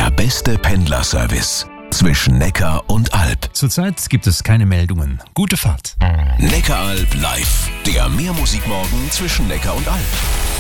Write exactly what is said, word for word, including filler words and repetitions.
Der beste Pendlerservice zwischen Neckar und Alb. Zurzeit gibt es keine Meldungen. Gute Fahrt. Neckaralb live. Der Mehrmusikmorgen zwischen Neckar und Alb.